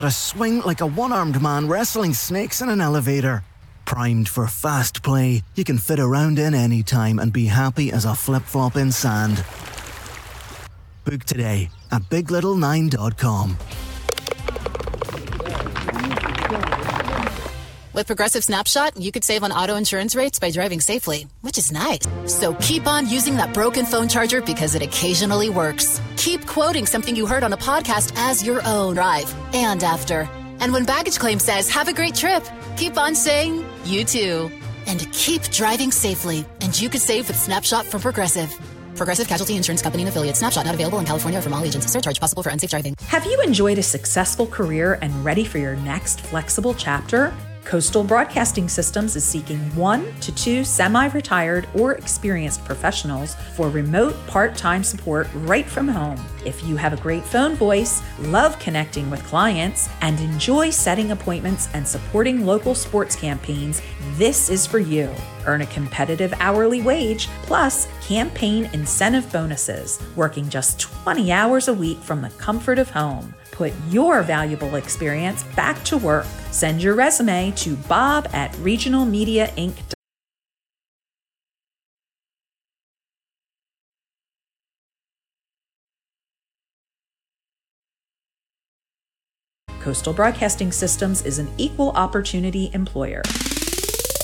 A swing like a one-armed man wrestling snakes in an elevator. Primed for fast play, you can fit around in any time and be happy as a flip-flop in sand. Book today at biglittle9.com. With Progressive Snapshot, you could save on auto insurance rates by driving safely, which is nice. So keep on using that broken phone charger because it occasionally works. Keep quoting something you heard on a podcast as your own drive and after. And when baggage claim says, have a great trip, keep on saying, you too. And keep driving safely, and you could save with Snapshot from Progressive. Progressive Casualty Insurance Company and Affiliates. Snapshot not available in California or from all agents. Surcharge possible for unsafe driving. Have you enjoyed a successful career and ready for your next flexible chapter? Coastal Broadcasting Systems is seeking 1 to 2 semi-retired or experienced professionals for remote part-time support right from home. If you have a great phone voice, love connecting with clients, and enjoy setting appointments and supporting local sports campaigns, this is for you. Earn a competitive hourly wage plus campaign incentive bonuses, working just 20 hours a week from the comfort of home. Put your valuable experience back to work. Send your resume to bob@regionalmediainc.com. Coastal Broadcasting Systems is an equal opportunity employer.